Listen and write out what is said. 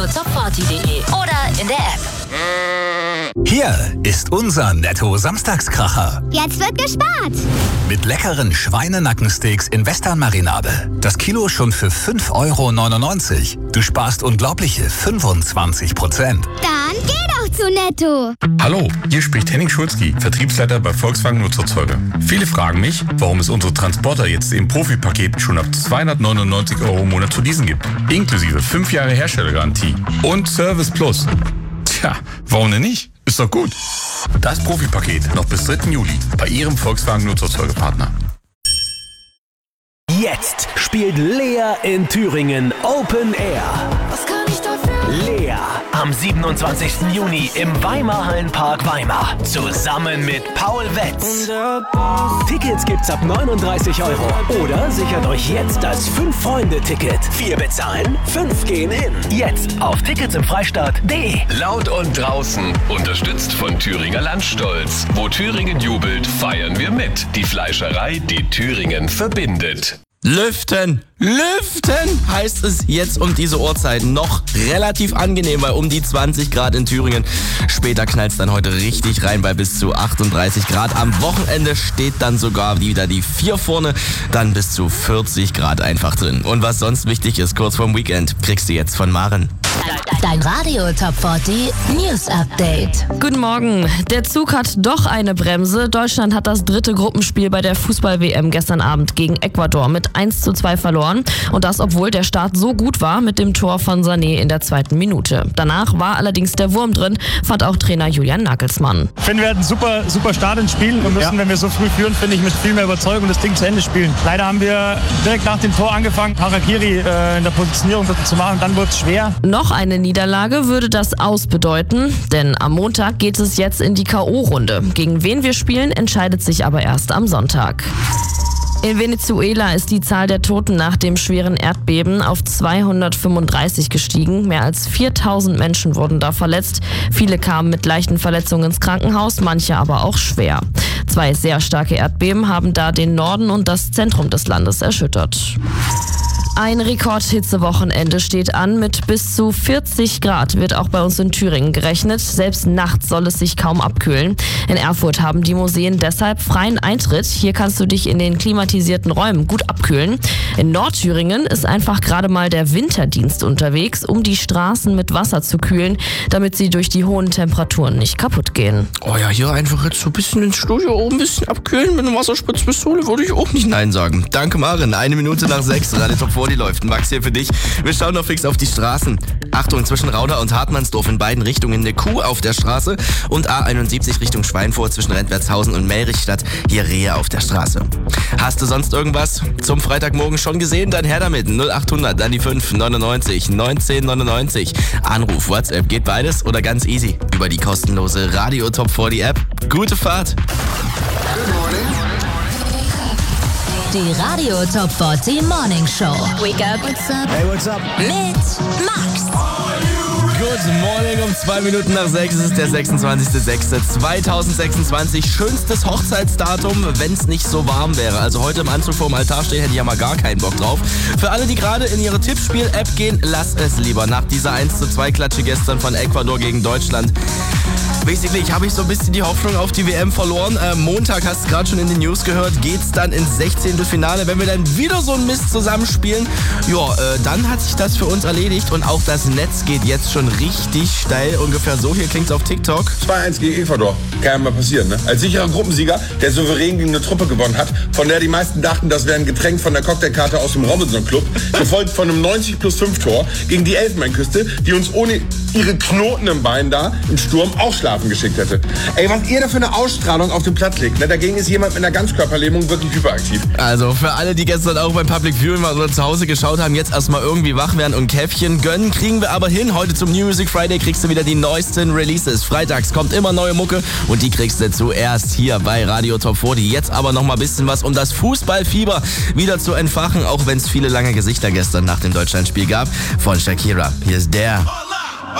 radiotop40.de oder in der App. Hier ist unser Netto-Samstagskracher. Jetzt wird gespart. Mit leckeren Schweinenackensteaks in Western-Marinade. Das Kilo schon für 5,99 €. Du sparst unglaubliche 25%. Dann geh doch zu Netto. Hallo, hier spricht Henning Schulzki, Vertriebsleiter bei Volkswagen Nutzerzeuger. Viele fragen mich, warum es unsere Transporter jetzt im Profipaket schon ab 299 € im Monat zu leasen gibt. Inklusive 5 Jahre Herstellergarantie und Service Plus. Tja, warum denn nicht? Ist doch gut. Das Profipaket noch bis 3. Juli bei Ihrem Volkswagen Nutzerzeugerpartner. Jetzt spielt Lea in Thüringen Open Air. Was kann ich dafür? Lea am 27. Juni im Weimar-Hallenpark Weimar. Zusammen mit Paul Wetz. Tickets gibt's ab 39 € Oder sichert euch jetzt das 5-Freunde-Ticket. 4 bezahlen, 5 gehen hin. Jetzt auf Ticketsimfreistaat.de. Laut und draußen, unterstützt von Thüringer Landstolz. Wo Thüringen jubelt, feiern wir mit. Die Fleischerei, die Thüringen verbindet. Lüften heißt es jetzt um diese Uhrzeit. Noch relativ angenehm bei um die 20 Grad in Thüringen. Später knallt es dann heute richtig rein bei bis zu 38 Grad. Am Wochenende steht dann sogar wieder die 4 vorne, dann bis zu 40 Grad einfach drin. Und was sonst wichtig ist, kurz vorm Weekend, kriegst du jetzt von Maren. Dein Radio Top 40 News Update. Guten Morgen. Der Zug hat doch eine Bremse. Deutschland hat das 3. Gruppenspiel bei der Fußball-WM gestern Abend gegen Ecuador mit 1:2 verloren. Und das, obwohl der Start so gut war mit dem Tor von Sané in der 2. Minute. Danach war allerdings der Wurm drin, fand auch Trainer Julian Nagelsmann. Ich finde, wir hatten einen super Start ins Spiel und müssen, wenn wir so früh führen, finde ich, mit viel mehr Überzeugung das Ding zu Ende spielen. Leider haben wir direkt nach dem Tor angefangen, Harakiri in der Positionierung zu machen. Dann wurde es schwer. Noch eine Niederlage würde das Aus bedeuten, denn am Montag geht es jetzt in die K.O.-Runde. Gegen wen wir spielen, entscheidet sich aber erst am Sonntag. In Venezuela ist die Zahl der Toten nach dem schweren Erdbeben auf 235 gestiegen. Mehr als 4000 Menschen wurden da verletzt. Viele kamen mit leichten Verletzungen ins Krankenhaus, manche aber auch schwer. 2 sehr starke Erdbeben haben da den Norden und das Zentrum des Landes erschüttert. Ein Rekordhitzewochenende steht an. Mit bis zu 40 Grad wird auch bei uns in Thüringen gerechnet. Selbst nachts soll es sich kaum abkühlen. In Erfurt haben die Museen deshalb freien Eintritt. Hier kannst du dich in den klimatisierten Räumen gut abkühlen. In Nordthüringen ist einfach gerade mal der Winterdienst unterwegs, um die Straßen mit Wasser zu kühlen, damit sie durch die hohen Temperaturen nicht kaputt gehen. Oh ja, hier einfach jetzt so ein bisschen ins Studio oben ein bisschen abkühlen mit einer Wasserspritzpistole, würde ich auch nicht Nein sagen. Danke Maren, 1 Minute nach 6, Radio Top 40 läuft. Max hier für dich. Wir schauen noch fix auf die Straßen. Achtung, zwischen Rauda und Hartmannsdorf in beiden Richtungen eine Kuh auf der Straße und A71 Richtung Schweinfurt zwischen Rentwertshausen und Melrichstadt, hier Rehe auf der Straße. Hast du sonst irgendwas zum Freitagmorgen schon gesehen? Dann her damit. 0800, dann die 5 99 19 99. Anruf, WhatsApp, geht beides oder ganz easy über die kostenlose Radio Top 40 App. Gute Fahrt. Die Radio Top 40 Morning Show. Wake up. What's up? Hey, what's up? Mit Max. Good morning, um 2 Minuten nach 6. Es ist der 26.06.2026. Schönstes Hochzeitsdatum, wenn es nicht so warm wäre. Also heute im Anzug vorm Altar stehen, hätte ich ja mal gar keinen Bock drauf. Für alle, die gerade in ihre Tippspiel-App gehen, lass es lieber. Nach dieser 1:2-Klatsche gestern von Ecuador gegen Deutschland. Basically, habe ich so ein bisschen die Hoffnung auf die WM verloren. Montag, hast du gerade schon in den News gehört, geht's dann ins 16. Finale. Wenn wir dann wieder so einen Mist zusammenspielen, dann hat sich das für uns erledigt. Und auch das Netz geht jetzt schon richtig steil. Ungefähr so, hier klingt's auf TikTok. 2-1 gegen Ecuador. Kann ja mal passieren, ne? Als sicherer Gruppensieger, der souverän gegen eine Truppe gewonnen hat, von der die meisten dachten, das wäre ein Getränk von der Cocktailkarte aus dem Robinson Club, gefolgt von einem 90+5-Tor gegen die Elfenbeinküste, die uns ohne ihre Knoten im Bein da im Sturm auch schlafen geschickt hätte. Ey, was ihr da für eine Ausstrahlung auf den Platz legt, ne? Dagegen ist jemand mit einer Ganzkörperlähmung wirklich hyperaktiv. Also für alle, die gestern auch beim Public Viewing mal oder zu Hause geschaut haben, jetzt erstmal irgendwie wach werden und Käffchen gönnen, kriegen wir aber hin. Heute zum New Music Friday kriegst du wieder die neuesten Releases. Freitags kommt immer neue Mucke und die kriegst du zuerst hier bei Radio Top 40. Jetzt aber noch mal ein bisschen was, um das Fußballfieber wieder zu entfachen, auch wenn es viele lange Gesichter gestern nach dem Deutschlandspiel gab. Von Shakira. Hier ist der.